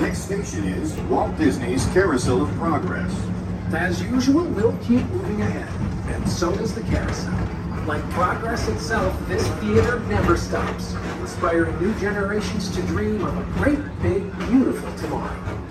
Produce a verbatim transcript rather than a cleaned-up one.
Next station is Walt Disney's Carousel of Progress. As usual, we'll keep moving ahead, and so does the carousel. Like progress itself, this theater never stops, inspiring new generations to dream of a great, big, beautiful tomorrow.